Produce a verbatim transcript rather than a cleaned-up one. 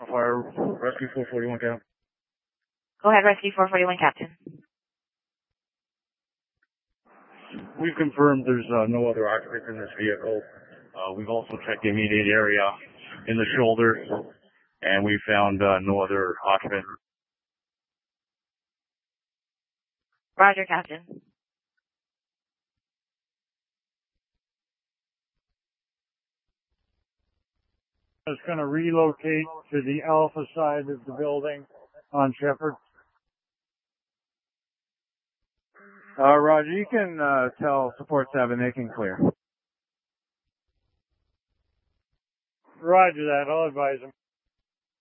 Fire Rescue four forty-one, Captain. Go ahead, Rescue four forty-one, Captain. We've confirmed there's uh, no other occupants in this vehicle. Uh, we've also checked the immediate area in the shoulder, and we found uh, no other occupant. Roger, Captain. It's going to relocate to the alpha side of the building on Shepherd. Uh, Roger, you can uh, tell support seven they can clear. Roger that. I'll advise them.